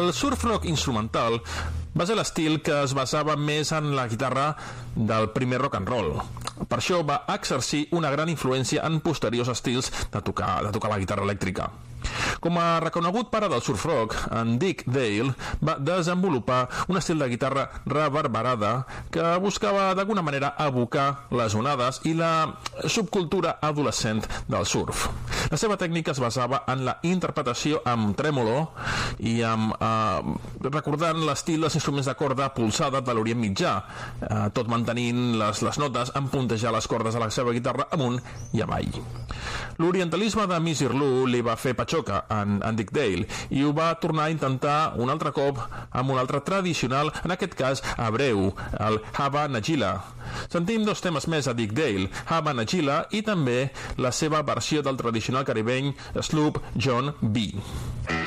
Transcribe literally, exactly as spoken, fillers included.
El surf rock instrumental va ser l'estil que es basava més en la guitarra del primer rock and roll. Per això va exercir una gran influència en posteriors estils de tocar, de tocar la guitarra elèctrica. Com a reconegut pare del surf rock, en Dick Dale va desenvolupar un estil de guitarra reverberada que buscava d'alguna manera evocar les onades i la subcultura adolescent del surf. La seva tècnica es basava en la interpretació amb trèmolo i amb eh, recordant l'estil dels instruments de corda polsada de l'Orient Mitjà, eh, tot mantenint les, les notes en puntejar les cordes de la seva guitarra amunt i avall. L'orientalisme de Misir Lou li va fer patxoca en, en Dick Dale i ho va tornar a intentar un altre cop amb un altre tradicional, en aquest cas hebreu, el Hava Nagila. Sentim dos temes més a Dick Dale, Hava Nagila i també la seva versió del tradicional caribeny Sloop John B.